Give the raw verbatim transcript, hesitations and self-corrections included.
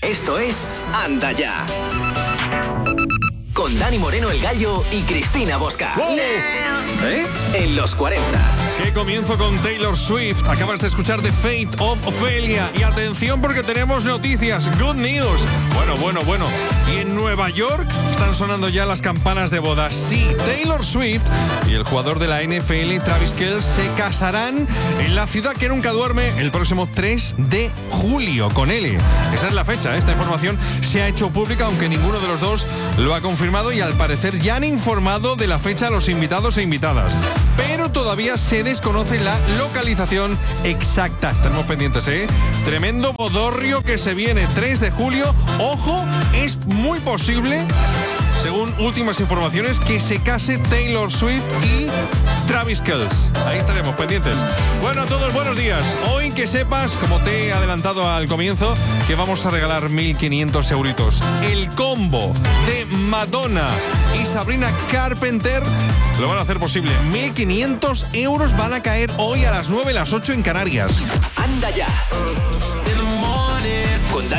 Esto es Anda Ya. Con Dani Moreno el Gallo y Cristina Bosca. ¡Wow! ¿Eh? En los cuarenta. ¡Qué comienzo con Taylor Swift! Acabas de escuchar The Fate of Ophelia. Y atención porque tenemos noticias. Good news. Bueno, bueno, bueno. Y en Nueva York están sonando ya las campanas de bodas. Sí, Taylor Swift y el jugador de la N F L, Travis Kelce, se casarán en la ciudad que nunca duerme el próximo tres de julio, con L. Esa es la fecha. Esta información se ha hecho pública, aunque ninguno de los dos lo ha confirmado, y al parecer ya han informado de la fecha a los invitados e invitadas. Pero todavía se desconoce la localización exacta. Estaremos pendientes, ¿eh? Tremendo bodorrio que se viene, tres de julio. Ojo, es muy posible, según últimas informaciones, que se case Taylor Swift y Travis Kelce. Ahí estaremos pendientes. Bueno, a todos, buenos días. Hoy que sepas, como te he adelantado al comienzo, que vamos a regalar mil quinientos euritos. El combo de Madonna y Sabrina Carpenter lo van a hacer posible. mil quinientos euros van a caer hoy a las nueve, las ocho en Canarias. Anda Ya.